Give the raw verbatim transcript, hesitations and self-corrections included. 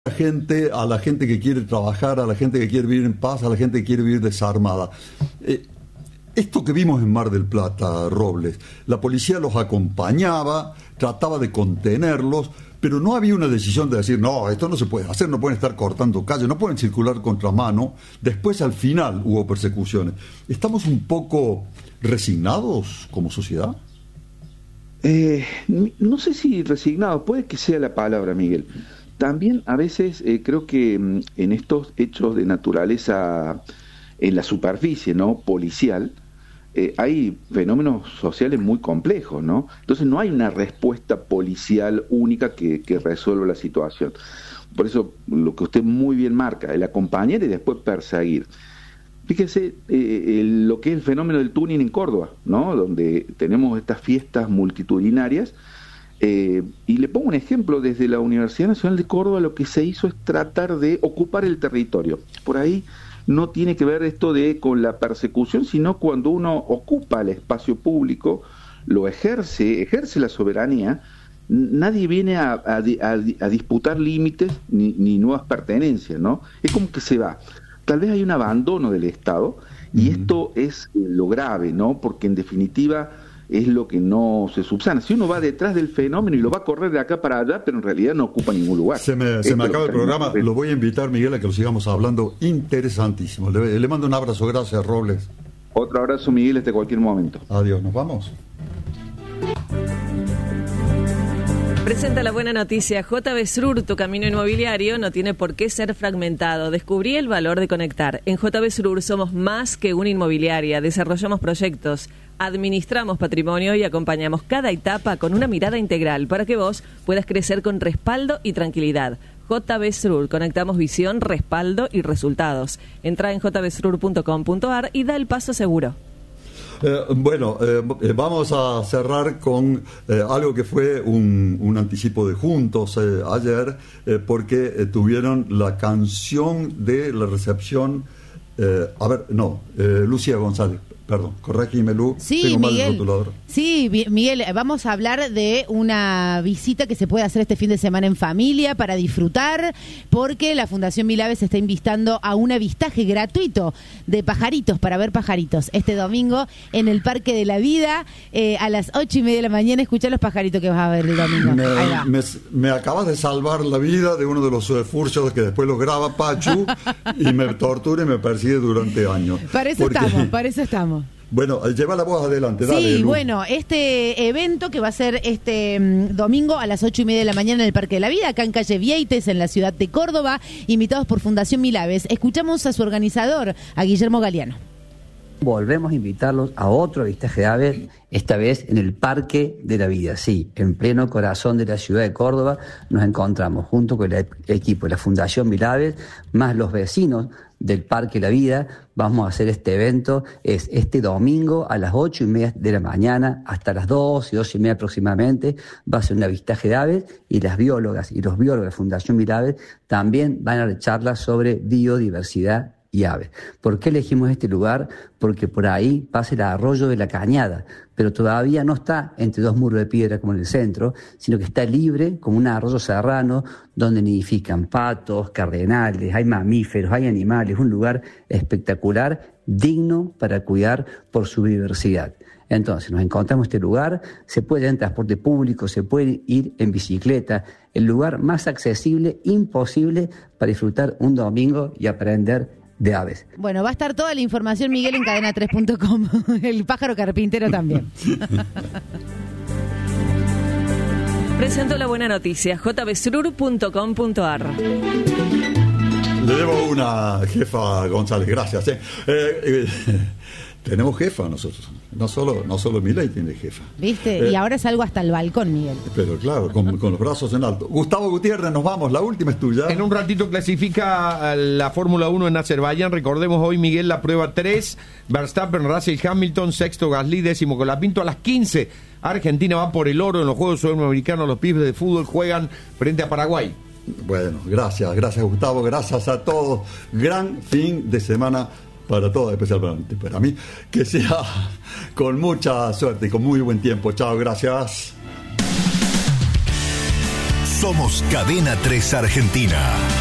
la gente, a la gente que quiere trabajar, a la gente que quiere vivir en paz, a la gente que quiere vivir desarmada. Eh, esto que vimos en Mar del Plata, Robles, la policía los acompañaba, trataba de contenerlos, pero no había una decisión de decir, no, esto no se puede hacer, no pueden estar cortando calles, no pueden circular contramano. Después, al final, hubo persecuciones. ¿Estamos un poco resignados como sociedad? Eh, no sé si resignados, puede que sea la palabra, Miguel. También a veces eh, creo que mm, en estos hechos de naturaleza, en la superficie, ¿no?, policial, eh, hay fenómenos sociales muy complejos, ¿no? Entonces no hay una respuesta policial única que, que resuelva la situación. Por eso, lo que usted muy bien marca, el acompañar y después perseguir. Fíjese eh, el, lo que es el fenómeno del tuning en Córdoba, ¿no?, donde tenemos estas fiestas multitudinarias. Eh, y le pongo un ejemplo, desde la Universidad Nacional de Córdoba lo que se hizo es tratar de ocupar el territorio. Por ahí no tiene que ver esto de con la persecución, sino cuando uno ocupa el espacio público, lo ejerce, ejerce la soberanía, nadie viene a, a, a, a disputar límites ni, ni nuevas pertenencias, ¿no? Es como que se va. Tal vez hay un abandono del Estado, y uh-huh. esto es lo grave, ¿no? Porque en definitiva es lo que no se subsana. Si uno va detrás del fenómeno y lo va a correr de acá para allá, pero en realidad no ocupa ningún lugar. Se me, se me acaba el programa, lo voy a invitar, Miguel, a que lo sigamos hablando. Interesantísimo. Le, le mando un abrazo, gracias, Robles. Otro abrazo, Miguel, hasta cualquier momento. Adiós, nos vamos. Presenta la buena noticia. J B Srur, tu camino inmobiliario no tiene por qué ser fragmentado. Descubrí el valor de conectar. En J B Srur somos más que una inmobiliaria. Desarrollamos proyectos, administramos patrimonio y acompañamos cada etapa con una mirada integral para que vos puedas crecer con respaldo y tranquilidad. J B Srur, conectamos visión, respaldo y resultados. Entra en j b srur punto com punto a r y da el paso seguro. Eh, bueno, eh, vamos a cerrar con eh, algo que fue un, un anticipo de Juntos eh, ayer, eh, porque eh, tuvieron la canción de la recepción, eh, a ver, no, eh, Lucía González. Perdón, corregime, Lu. Sí, tengo mal el Miguel. rotulador. Sí, Miguel, vamos a hablar de una visita que se puede hacer este fin de semana en familia para disfrutar, porque la Fundación Milaves está invitando a un avistaje gratuito de pajaritos, para ver pajaritos, este domingo en el Parque de la Vida, eh, a las ocho y media de la mañana. Escuchá los pajaritos que vas a ver el domingo. Me, Ahí va. me, me acabas de salvar la vida de uno de los uh, furcios que después los graba Pachu y me tortura y me persigue durante años. Para eso porque... estamos, para eso estamos. Bueno, lleva la voz adelante, dale. Sí, Lu. bueno, este evento que va a ser este mm, domingo a las ocho y media de la mañana en el Parque de la Vida, acá en calle Vieites, en la ciudad de Córdoba, invitados por Fundación Milaves. Escuchamos a su organizador, a Guillermo Galeano. Volvemos a invitarlos a otro avistaje de aves, esta vez en el Parque de la Vida, sí, en pleno corazón de la ciudad de Córdoba. Nos encontramos junto con el equipo de la Fundación Milaves, más los vecinos del Parque de la Vida. Vamos a hacer este evento, es este domingo a las ocho y media de la mañana hasta las dos y dos y media aproximadamente. Va a ser un avistaje de aves, y las biólogas y los biólogos de la Fundación Milaves también van a dar charlas sobre biodiversidad y aves. ¿Por qué elegimos este lugar? Porque por ahí pasa el arroyo de la Cañada, pero todavía no está entre dos muros de piedra como en el centro, sino que está libre como un arroyo serrano donde nidifican patos, cardenales, hay mamíferos, hay animales, un lugar espectacular, digno para cuidar por su biodiversidad. Entonces, nos encontramos en este lugar, se puede ir en transporte público, se puede ir en bicicleta, el lugar más accesible, imposible para disfrutar un domingo y aprender de aves. Bueno, va a estar toda la información, Miguel, en cadena tres punto com. El pájaro carpintero también. Presento la buena noticia. j b srur punto com punto a r. Le debo una, jefa González, gracias. Eh. Eh, eh, tenemos jefa nosotros. No solo, no solo Milei tiene jefa. ¿Viste? Eh, y ahora salgo hasta el balcón, Miguel. Pero claro, con, con los brazos en alto. Gustavo Gutiérrez, nos vamos. La última es tuya. En un ratito clasifica la Fórmula uno en Azerbaiyán. Recordemos hoy, Miguel, la prueba tres. Verstappen, Russell, Hamilton, sexto Gasly, décimo Colapinto. A las quince, Argentina va por el oro en los Juegos Sudamericanos. Los pibes de fútbol juegan frente a Paraguay. Bueno, gracias, gracias Gustavo, gracias a todos. Gran fin de semana para todos, especialmente para mí. Que sea con mucha suerte y con muy buen tiempo. Chao, gracias. Somos Cadena tres Argentina.